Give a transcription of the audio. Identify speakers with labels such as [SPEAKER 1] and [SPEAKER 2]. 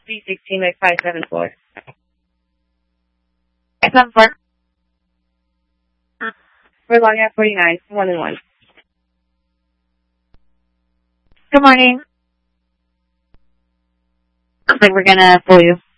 [SPEAKER 1] 316 by 574.
[SPEAKER 2] 574.
[SPEAKER 1] For Longyear 49, 1 and 1.
[SPEAKER 2] Good morning. Looks like we're gonna pull you.